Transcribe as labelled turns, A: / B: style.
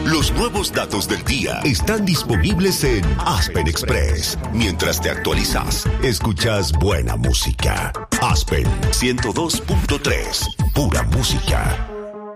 A: Los nuevos datos del día están disponibles en Aspen Express. Mientras te actualizas, escuchas buena música. Aspen 102.3, pura música.